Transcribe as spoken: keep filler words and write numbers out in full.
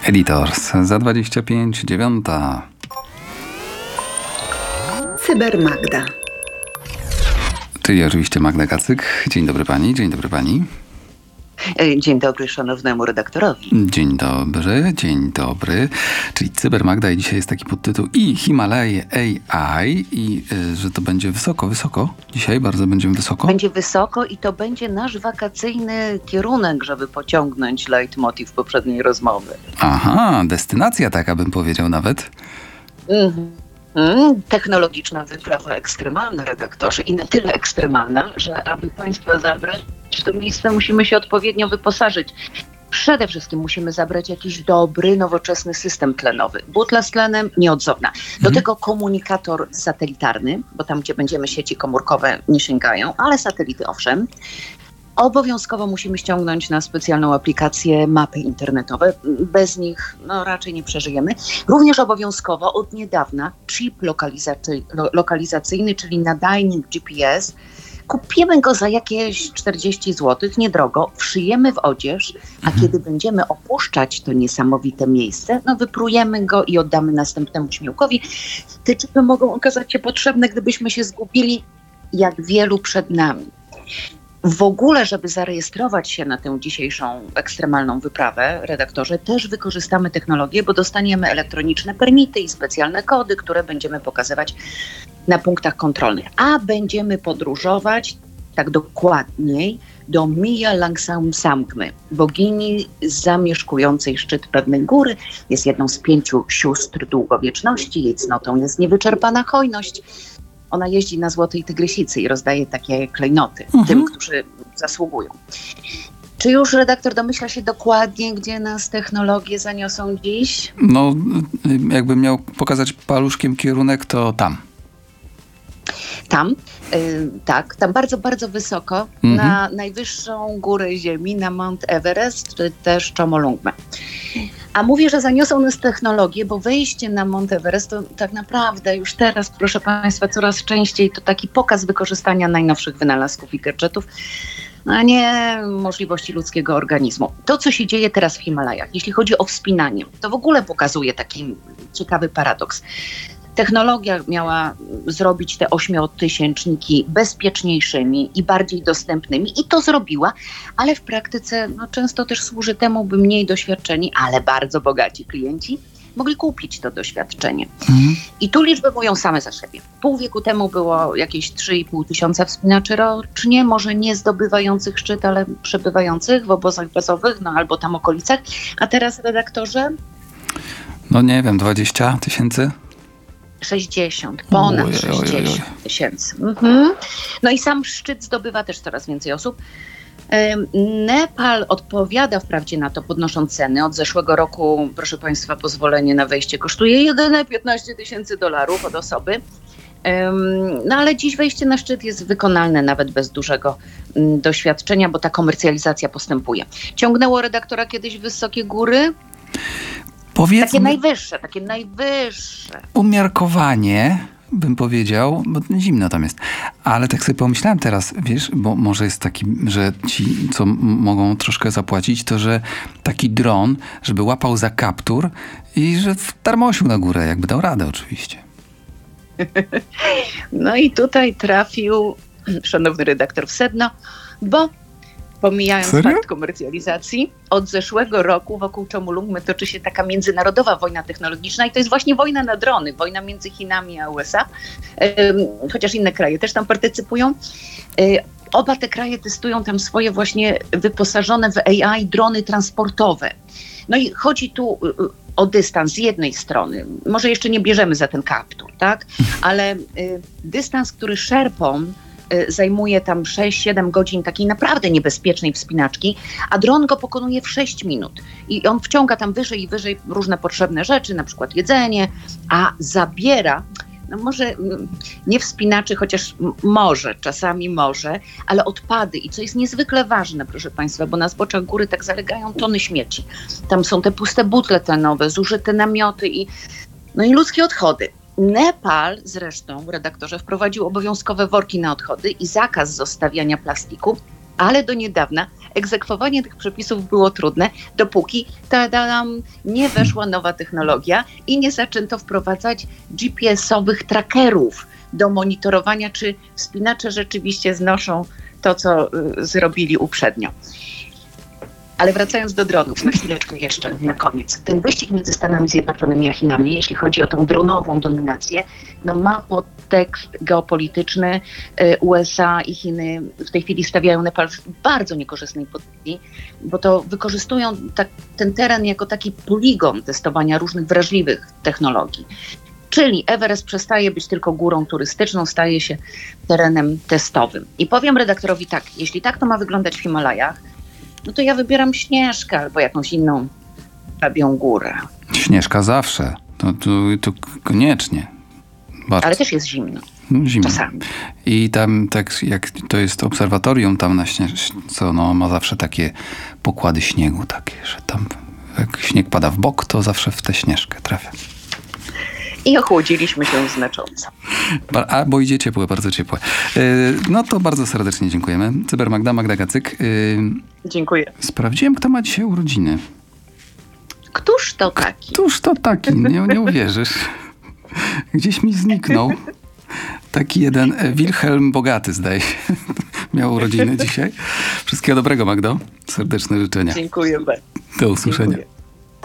Editors za dwadzieścia pięć, dziewiąta. Cybermagda. Czyli oczywiście Magda Kacyk. Dzień dobry pani, dzień dobry pani. Dzień dobry szanownemu redaktorowi. Dzień dobry, dzień dobry. Czyli Cybermagda i dzisiaj jest taki podtytuł i Himalaje A I i y, że to będzie wysoko, wysoko. Dzisiaj bardzo będziemy wysoko. Będzie wysoko i to będzie nasz wakacyjny kierunek, żeby pociągnąć leitmotiv poprzedniej rozmowy. Aha, destynacja taka bym powiedział nawet. Mhm. Mm, technologiczna wyprawa ekstremalna, redaktorzy, i na tyle ekstremalna, że aby Państwa zabrać w to miejsce, musimy się odpowiednio wyposażyć. Przede wszystkim musimy zabrać jakiś dobry, nowoczesny system tlenowy. Butla z tlenem nieodzowna. Do mhm. tego komunikator satelitarny, bo tam, gdzie będziemy, sieci komórkowe nie sięgają, ale satelity owszem. Obowiązkowo musimy ściągnąć na specjalną aplikację mapy internetowe. Bez nich no, raczej nie przeżyjemy. Również obowiązkowo od niedawna chip lokalizacy- lo- lokalizacyjny, czyli nadajnik G P S. Kupimy go za jakieś czterdzieści złotych, niedrogo, wszyjemy w odzież, a mhm. kiedy będziemy opuszczać to niesamowite miejsce, no wyprujemy go i oddamy następnemu śmiałkowi. Te chipy mogą okazać się potrzebne, gdybyśmy się zgubili, jak wielu przed nami. W ogóle, żeby zarejestrować się na tę dzisiejszą ekstremalną wyprawę, redaktorze, też wykorzystamy technologię, bo dostaniemy elektroniczne permity i specjalne kody, które będziemy pokazywać na punktach kontrolnych. A będziemy podróżować, tak dokładniej, do Mia Langsamsamgmy, bogini zamieszkującej szczyt pewnej góry. Jest jedną z pięciu sióstr długowieczności, jej cnotą jest niewyczerpana hojność. Ona jeździ na Złotej Tygrysicy i rozdaje takie klejnoty mhm. tym, którzy zasługują. Czy już redaktor domyśla się dokładnie, gdzie nas technologie zaniosą dziś? No, jakbym miał pokazać paluszkiem kierunek, to tam. Tam, y, tak, tam bardzo, bardzo wysoko, mhm. na najwyższą górę Ziemi, na Mount Everest, czy też Chomolungmę. A mówię, że zaniosą nas technologie, bo wejście na Mount Everest to tak naprawdę już teraz, proszę Państwa, coraz częściej to taki pokaz wykorzystania najnowszych wynalazków i gadżetów, a nie możliwości ludzkiego organizmu. To, co się dzieje teraz w Himalajach, jeśli chodzi o wspinanie, to w ogóle pokazuje taki ciekawy paradoks. Technologia miała zrobić te ośmiotysięczniki bezpieczniejszymi i bardziej dostępnymi i to zrobiła, ale w praktyce no, często też służy temu, by mniej doświadczeni, ale bardzo bogaci klienci mogli kupić to doświadczenie. Mhm. I tu liczby mówią same za siebie. Pół wieku temu było jakieś trzy i pół tysiąca wspinaczy rocznie, może nie zdobywających szczyt, ale przebywających w obozach bazowych, no albo tam okolicach. A teraz, redaktorze? No nie wiem, dwadzieścia tysięcy? sześćdziesiąt, ponad ojej, sześćdziesiąt ojej. tysięcy. Mhm. No i sam szczyt zdobywa też coraz więcej osób. Nepal odpowiada wprawdzie na to, podnosząc ceny. Od zeszłego roku, proszę Państwa, pozwolenie na wejście kosztuje jedyne piętnaście tysięcy dolarów od osoby. No ale dziś wejście na szczyt jest wykonalne nawet bez dużego doświadczenia, bo ta komercjalizacja postępuje. Ciągnęło redaktora kiedyś wysokie góry? Powiedzmy, takie najwyższe, takie najwyższe. Umiarkowanie, bym powiedział, bo zimno tam jest. Ale tak sobie pomyślałem teraz, wiesz, bo może jest taki, że ci, co m- mogą troszkę zapłacić, to że taki dron, żeby łapał za kaptur i że tarmosił na górę, jakby dał radę oczywiście. No i tutaj trafił szanowny redaktor w sedno, bo pomijając Serio? fakt komercjalizacji, od zeszłego roku wokół Chomolungmy toczy się taka międzynarodowa wojna technologiczna i to jest właśnie wojna na drony, wojna między Chinami a U S A, chociaż inne kraje też tam partycypują. Oba te kraje testują tam swoje właśnie wyposażone w A I drony transportowe. No i chodzi tu o dystans z jednej strony. Może jeszcze nie bierzemy za ten kaptur, tak? Ale dystans, który szerpom zajmuje tam sześć siedem godzin takiej naprawdę niebezpiecznej wspinaczki, a dron go pokonuje w sześć minut. I on wciąga tam wyżej i wyżej różne potrzebne rzeczy, na przykład jedzenie, a zabiera, no może nie wspinaczy, chociaż może, czasami może, ale odpady. I co jest niezwykle ważne, proszę Państwa, bo na zboczach góry tak zalegają tony śmieci. Tam są te puste butle tlenowe, zużyte namioty i, no i ludzkie odchody. Nepal zresztą, redaktorze, wprowadził obowiązkowe worki na odchody i zakaz zostawiania plastiku, ale do niedawna egzekwowanie tych przepisów było trudne, dopóki ta, ta nam nie weszła nowa technologia i nie zaczęto wprowadzać G P S-owych trackerów do monitorowania, czy wspinacze rzeczywiście znoszą to, co y, zrobili uprzednio. Ale wracając do dronów, na chwileczkę jeszcze na koniec. Ten wyścig między Stanami Zjednoczonymi a Chinami, jeśli chodzi o tą dronową dominację, no ma podtekst geopolityczny. U S A i Chiny w tej chwili stawiają Nepal w bardzo niekorzystnej pozycji, bo to wykorzystują tak, ten teren jako taki poligon testowania różnych wrażliwych technologii. Czyli Everest przestaje być tylko górą turystyczną, staje się terenem testowym. I powiem redaktorowi tak, jeśli tak to ma wyglądać w Himalajach, no to ja wybieram Śnieżkę albo jakąś inną Babią Górę. Śnieżka zawsze. To, to, to koniecznie. Bardzo. Ale też jest zimno. Zimno. Czasami. I tam, tak jak to jest obserwatorium tam na Śnieżce, co no, ma zawsze takie pokłady śniegu takie, że tam jak śnieg pada w bok, to zawsze w tę Śnieżkę trafia. I ochłodziliśmy się znacząco. A, bo idzie ciepłe, bardzo ciepłe. Yy, no to bardzo serdecznie dziękujemy. Cyber Magda, Magda Gacyk. Yy, Dziękuję. Sprawdziłem, kto ma dzisiaj urodziny. Któż to taki? Któż to taki? Nie, nie uwierzysz. Gdzieś mi zniknął. Taki jeden Wilhelm Bogaty, zdaje się. Miał urodziny dzisiaj. Wszystkiego dobrego, Magdo. Serdeczne życzenia. Dziękuję bardzo. Do usłyszenia. Dziękuję.